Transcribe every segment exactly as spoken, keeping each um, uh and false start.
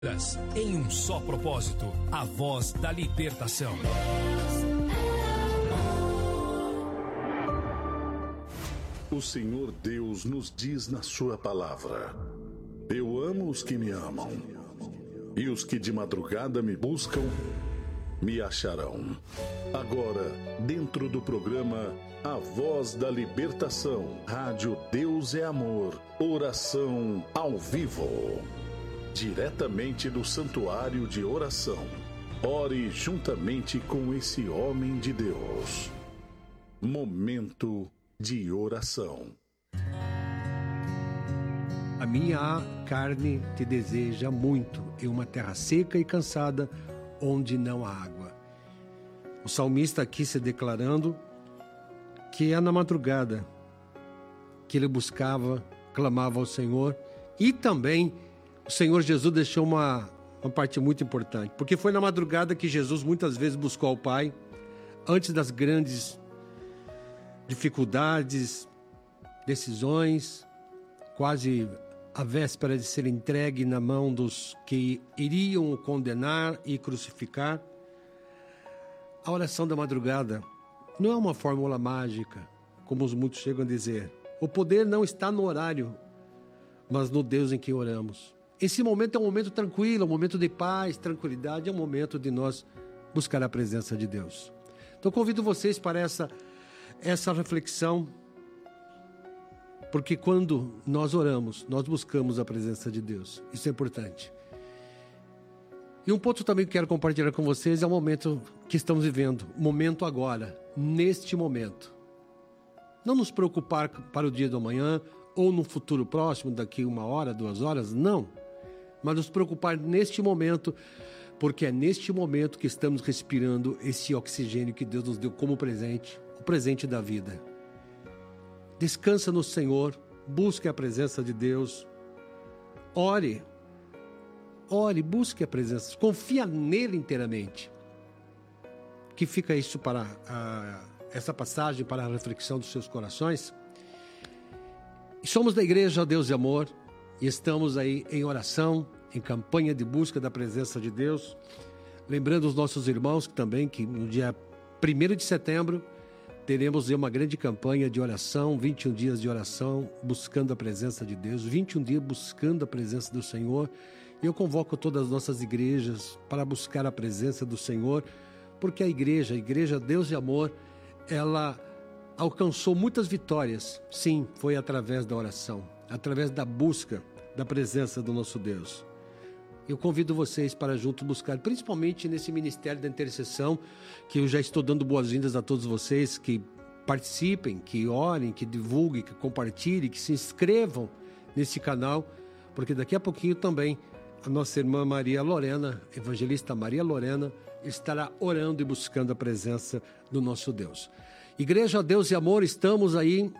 Em um só propósito, a voz da libertação. O Senhor Deus nos diz na sua palavra: eu amo os que me amam, e os que de madrugada me buscam, me acharão. Agora, dentro do programa A Voz da Libertação, Rádio Deus é Amor, oração ao vivo. Diretamente do Santuário de Oração. Ore juntamente com esse homem de Deus. Momento de oração. A minha carne te deseja muito em uma terra seca e cansada, onde não há água. O salmista aqui se declarando que é na madrugada que ele buscava, clamava ao Senhor, e também o Senhor Jesus deixou uma, uma parte muito importante, porque foi na madrugada que Jesus muitas vezes buscou ao Pai, antes das grandes dificuldades, decisões, quase a véspera de ser entregue na mão dos que iriam o condenar e crucificar. A oração da madrugada não é uma fórmula mágica, como os muitos chegam a dizer. O poder não está no horário, mas no Deus em que oramos. Esse momento é um momento tranquilo, um momento de paz, tranquilidade, é um momento de nós buscar a presença de Deus. Então convido vocês para essa, essa reflexão, porque quando nós oramos, nós buscamos a presença de Deus. Isso é importante. E um ponto também que quero compartilhar com vocês é o momento que estamos vivendo, o momento agora, neste momento. Não nos preocupar para o dia do amanhã ou no futuro próximo, daqui uma hora, duas horas, não. Mas nos preocupar neste momento, porque é neste momento que estamos respirando esse oxigênio que Deus nos deu como presente, o presente da vida. Descansa no Senhor, busque a presença de Deus, ore, ore, busque a presença, confia nele inteiramente. Que fica isso para a, essa passagem, para a reflexão dos seus corações. Somos da Igreja Deus e Amor, e estamos aí em oração, em campanha de busca da presença de Deus. Lembrando os nossos irmãos que também, que no dia primeiro de setembro, teremos uma grande campanha de oração, vinte e um dias de oração, buscando a presença de Deus, vinte e um dias buscando a presença do Senhor. E eu convoco todas as nossas igrejas para buscar a presença do Senhor, porque a igreja, a Igreja Deus e Amor, ela alcançou muitas vitórias. Sim, foi através da oração, através da busca da presença do nosso Deus. Eu convido vocês para juntos buscar, principalmente nesse ministério da intercessão, que eu já estou dando boas-vindas a todos vocês, que participem, que orem, que divulguem, que compartilhem, que se inscrevam nesse canal, porque daqui a pouquinho também a nossa irmã Maria Lorena, evangelista Maria Lorena, estará orando e buscando a presença do nosso Deus. Igreja Deus e Amor, estamos aí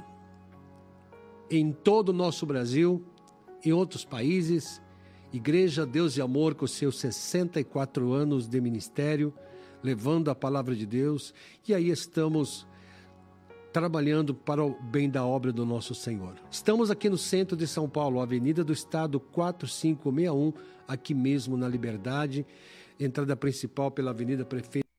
em todo o nosso Brasil, em outros países. Igreja Deus e Amor, com seus sessenta e quatro anos de ministério, levando a palavra de Deus, e aí estamos trabalhando para o bem da obra do nosso Senhor. Estamos aqui no centro de São Paulo, Avenida do Estado quatro cinco seis um, aqui mesmo na Liberdade, entrada principal pela Avenida Prefeito